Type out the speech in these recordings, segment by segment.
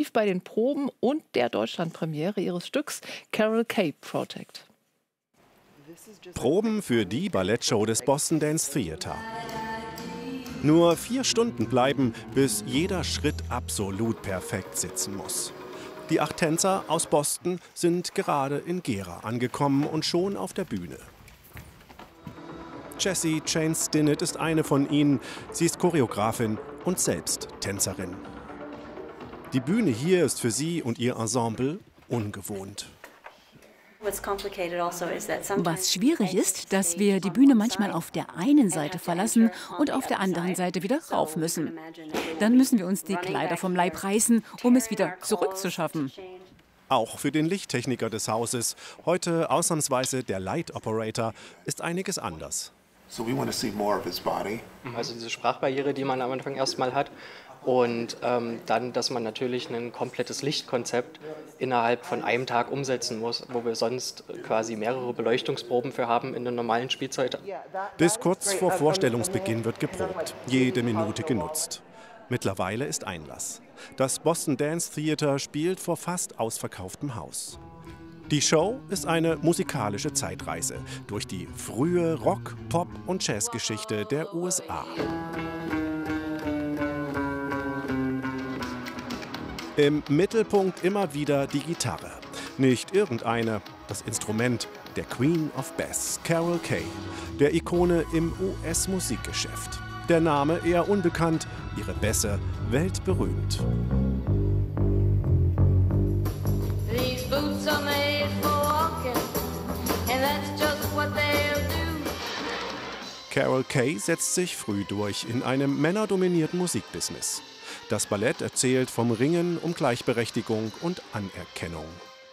live bei den Proben und der Deutschlandpremiere ihres Stücks Carol Kay Project. Proben für die Ballettshow des Boston Dance Theater. Nur 4 Stunden bleiben, bis jeder Schritt absolut perfekt sitzen muss. Die 8 Tänzer aus Boston sind gerade in Gera angekommen und schon auf der Bühne. Jessie Jane Stinnett ist eine von ihnen. Sie ist Choreografin und selbst Tänzerin. Die Bühne hier ist für sie und ihr Ensemble ungewohnt. Was schwierig ist, dass wir die Bühne manchmal auf der einen Seite verlassen und auf der anderen Seite wieder rauf müssen. Dann müssen wir uns die Kleider vom Leib reißen, um es wieder zurückzuschaffen. Auch für den Lichttechniker des Hauses, heute ausnahmsweise der Light Operator, ist einiges anders. Also diese Sprachbarriere, die man am Anfang erstmal hat. Und dann, dass man natürlich ein komplettes Lichtkonzept innerhalb von einem Tag umsetzen muss, wo wir sonst quasi mehrere Beleuchtungsproben für haben in der normalen Spielzeit. Bis kurz vor Vorstellungsbeginn wird geprobt, jede Minute genutzt. Mittlerweile ist Einlass. Das Boston Dance Theater spielt vor fast ausverkauftem Haus. Die Show ist eine musikalische Zeitreise durch die frühe Rock-, Pop- und Jazzgeschichte der USA. Im Mittelpunkt immer wieder die Gitarre. Nicht irgendeine, das Instrument der Queen of Bass, Carol Kay, der Ikone im US-Musikgeschäft. Der Name eher unbekannt, ihre Bässe weltberühmt. These boots are made for walking, and that's just what they'll do. Carol Kay setzt sich früh durch in einem männerdominierten Musikbusiness. Das Ballett erzählt vom Ringen um Gleichberechtigung und Anerkennung.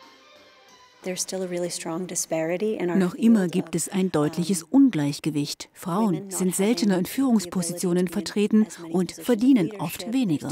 Noch immer gibt es ein deutliches Ungleichgewicht. Frauen sind seltener in Führungspositionen vertreten und verdienen oft weniger.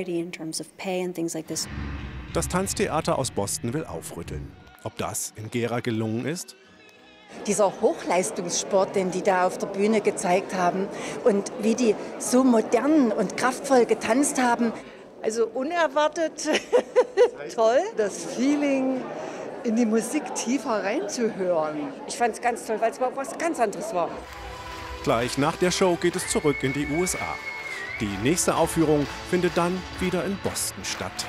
Das Tanztheater aus Boston will aufrütteln. Ob das in Gera gelungen ist? Dieser Hochleistungssport, den die da auf der Bühne gezeigt haben und wie die so modern und kraftvoll getanzt haben. Also unerwartet toll, das Feeling in die Musik tiefer reinzuhören. Ich fand es ganz toll, weil es mal was ganz anderes war. Gleich nach der Show geht es zurück in die USA. Die nächste Aufführung findet dann wieder in Boston statt.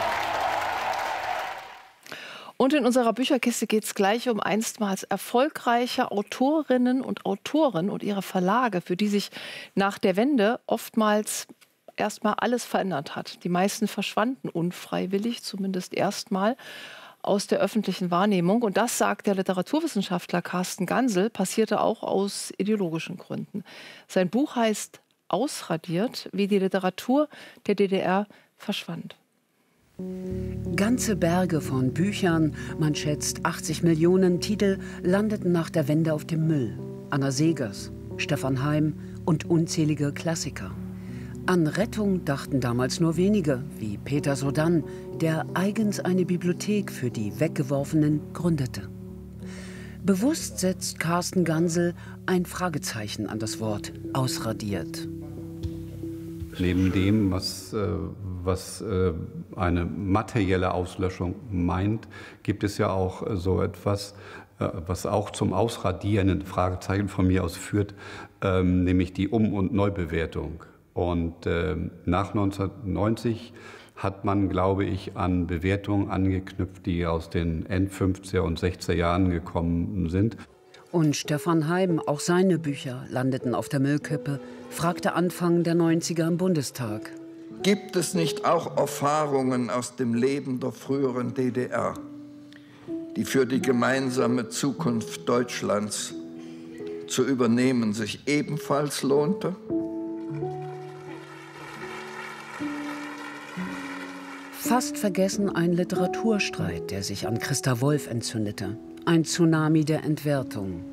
Und in unserer Bücherkiste geht es gleich um einstmals erfolgreiche Autorinnen und Autoren und ihre Verlage, für die sich nach der Wende oftmals erstmal alles verändert hat. Die meisten verschwanden unfreiwillig, zumindest erstmal, aus der öffentlichen Wahrnehmung. Und das, sagt der Literaturwissenschaftler Carsten Gansel, passierte auch aus ideologischen Gründen. Sein Buch heißt Ausradiert, wie die Literatur der DDR verschwand. Ganze Berge von Büchern, man schätzt 80 Millionen Titel, landeten nach der Wende auf dem Müll. Anna Segers, Stefan Heym und unzählige Klassiker. An Rettung dachten damals nur wenige, wie Peter Sodann, der eigens eine Bibliothek für die Weggeworfenen gründete. Bewusst setzt Carsten Gansel ein Fragezeichen an das Wort ausradiert. Neben dem, was eine materielle Auslöschung meint, gibt es ja auch so etwas, was auch zum Ausradieren, Fragezeichen von mir aus führt, nämlich die Um- und Neubewertung. Und nach 1990 hat man, glaube ich, an Bewertungen angeknüpft, die aus den End-50er und 60er Jahren gekommen sind. Und Stefan Heym, auch seine Bücher landeten auf der Müllkippe, fragte Anfang der 90er im Bundestag. Gibt es nicht auch Erfahrungen aus dem Leben der früheren DDR, die für die gemeinsame Zukunft Deutschlands zu übernehmen sich ebenfalls lohnte? Fast vergessen ein Literaturstreit, der sich an Christa Wolf entzündete. Ein Tsunami der Entwertung.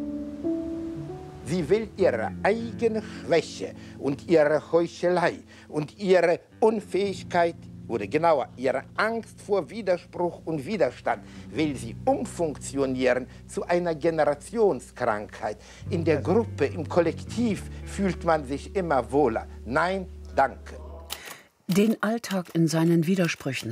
Sie will ihre eigene Schwäche und ihre Heuchelei und ihre Unfähigkeit, oder genauer, ihre Angst vor Widerspruch und Widerstand, will sie umfunktionieren zu einer Generationskrankheit. In der Gruppe, im Kollektiv fühlt man sich immer wohler. Nein, danke. Den Alltag in seinen Widersprüchen